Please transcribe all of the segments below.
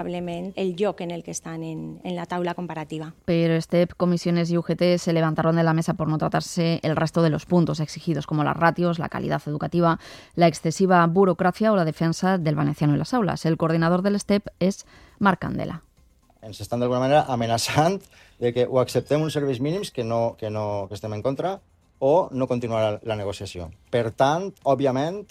el lloc en el que están en la taula comparativa. Pero STEP, comisiones y UGT se levantaron de la mesa por no tratarse el resto de los puntos exigidos, como las ratios, la calidad educativa, la excesiva burocracia o la defensa del valenciano en las aulas. El coordinador del STEP és Marc Candela. Ens estan d'alguna manera amenaçant de que o acceptem uns serveis mínims que estem en contra o no continuarà la negociació. Per tant, òbviament,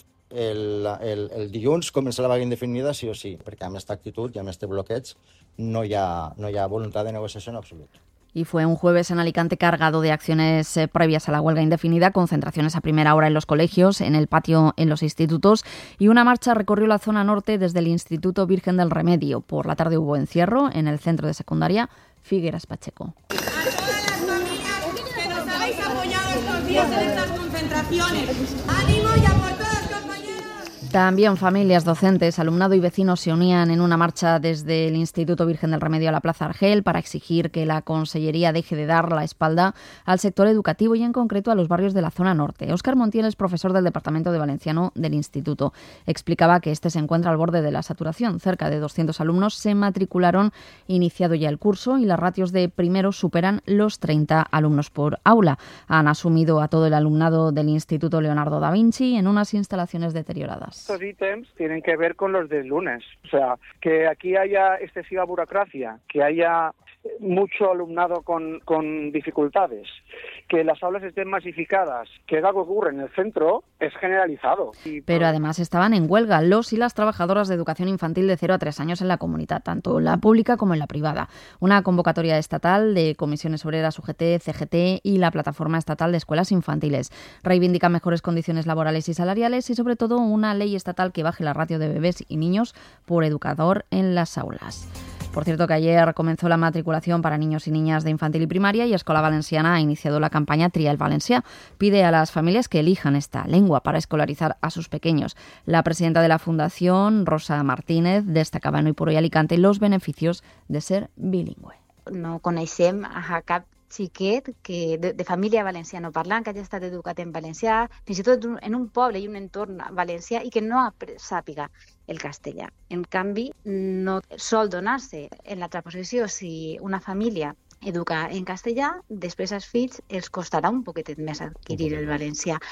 el dilluns comença la vaga indefinida sí o sí, perquè amb aquesta actitud i amb aquest bloqueig no hi ha voluntat de negociació en absolut. Y fue un jueves en Alicante cargado de acciones previas a la huelga indefinida, concentraciones a primera hora en los colegios, en el patio en los institutos y una marcha recorrió la zona norte desde el Instituto Virgen del Remedio. Por la tarde hubo encierro en el centro de secundaria Figueras Pacheco. A todas las familias que nos habéis apoyado estos días en estas concentraciones, ánimo y a por todas, compañeros. También familias, docentes, alumnado y vecinos se unían en una marcha desde el Instituto Virgen del Remedio a la Plaza Argel para exigir que la Consellería deje de dar la espalda al sector educativo y en concreto a los barrios de la zona norte. Óscar Montiel es profesor del Departamento de Valenciano del Instituto. Explicaba que este se encuentra al borde de la saturación. Cerca de 200 alumnos se matricularon iniciado ya el curso y las ratios de primeros superan los 30 alumnos por aula. Han asumido a todo el alumnado del Instituto Leonardo da Vinci en unas instalaciones deterioradas. Estos ítems tienen que ver con los del lunes. O sea, que aquí haya excesiva burocracia, que haya mucho alumnado con dificultades, que las aulas estén masificadas, que es algo que ocurre en el centro, es generalizado. Pero además estaban en huelga los y las trabajadoras de educación infantil de 0 a 3 años en la comunidad, tanto en la pública como en la privada. Una convocatoria estatal de comisiones obreras UGT, CGT y la Plataforma Estatal de Escuelas Infantiles. Reivindica mejores condiciones laborales y salariales y sobre todo una ley estatal que baje la ratio de bebés y niños por educador en las aulas. Por cierto que ayer comenzó la matriculación para niños y niñas de infantil y primaria y Escola Valenciana ha iniciado la campaña Tria el Valencià. Pide a las familias que elijan esta lengua para escolarizar a sus pequeños. La presidenta de la Fundación, Rosa Martínez, destacaba en Hoy por Hoy Alicante los beneficios de ser bilingüe. No coneixem a cap xiquet que de família valencianoparlant que hagi estat educat en valencià, fins i tot en un poble i un entorn valencià i que no sàpiga el castellà. En canvi, no sol donar-se en l'altra posició si una família educa en castellà, després als fills els costarà un poquetet més adquirir el valencià.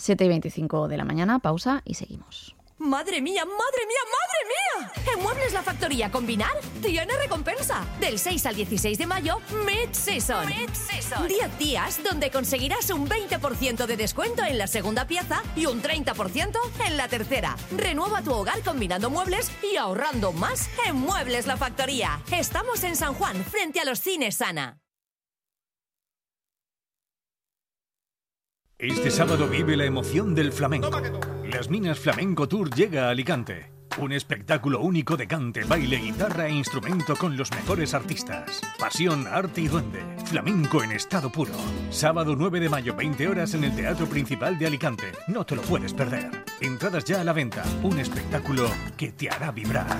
7:25 de la mañana, pausa y seguimos. ¡Madre mía, madre mía, madre mía! En Muebles La Factoría Combinar tiene recompensa. Del 6 al 16 de mayo, Mid-Season. 10 días donde conseguirás un 20% de descuento en la segunda pieza y un 30% en la tercera. Renueva tu hogar combinando muebles y ahorrando más en Muebles La Factoría. Estamos en San Juan, frente a los cines Sana. Este sábado vive la emoción del flamenco. Las Minas Flamenco Tour llega a Alicante. Un espectáculo único de cante, baile, guitarra e instrumento con los mejores artistas. Pasión, arte y duende. Flamenco en estado puro. Sábado 9 de mayo, 20 horas en el Teatro Principal de Alicante. No te lo puedes perder. Entradas ya a la venta. Un espectáculo que te hará vibrar.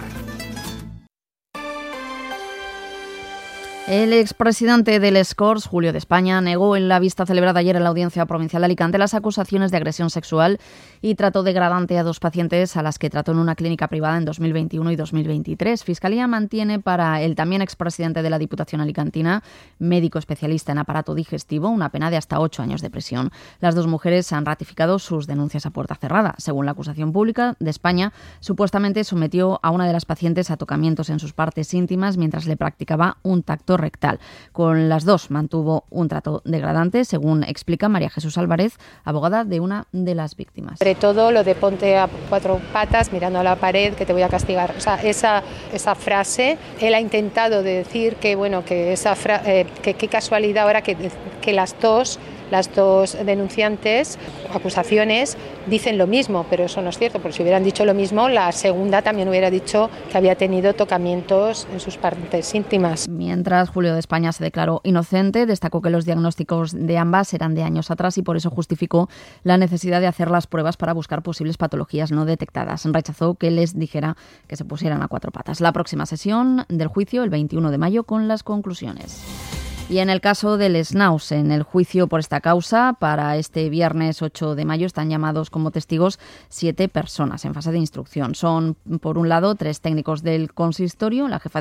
El expresidente del Escorts, Julio de España, negó en la vista celebrada ayer en la Audiencia Provincial de Alicante las acusaciones de agresión sexual y trato degradante a 2 pacientes a las que trató en una clínica privada en 2021 y 2023. Fiscalía mantiene para el también expresidente de la Diputación alicantina, médico especialista en aparato digestivo, una pena de hasta 8 años de prisión. Las 2 mujeres han ratificado sus denuncias a puerta cerrada. Según la acusación pública de España, supuestamente sometió a una de las pacientes a tocamientos en sus partes íntimas mientras le practicaba un tacto rectal. Con las 2 mantuvo un trato degradante, según explica María Jesús Álvarez, abogada de una de las víctimas. Sobre todo lo de ponte a 4 patas mirando a la pared que te voy a castigar. O sea, esa frase, él ha intentado decir que bueno, que que qué casualidad ahora que las dos denunciantes, acusaciones, dicen lo mismo, pero eso no es cierto, porque si hubieran dicho lo mismo, la segunda también hubiera dicho que había tenido tocamientos en sus partes íntimas. Mientras Julio de España se declaró inocente, destacó que los diagnósticos de ambas eran de años atrás y por eso justificó la necesidad de hacer las pruebas para buscar posibles patologías no detectadas. Rechazó que les dijera que se pusieran a 4 patas. La próxima sesión del juicio, el 21 de mayo, con las conclusiones. Y en el caso del Snaus, en el juicio por esta causa, para este viernes 8 de mayo están llamados como testigos 7 personas en fase de instrucción. Son, por un lado, 3 técnicos del consistorio, la jefa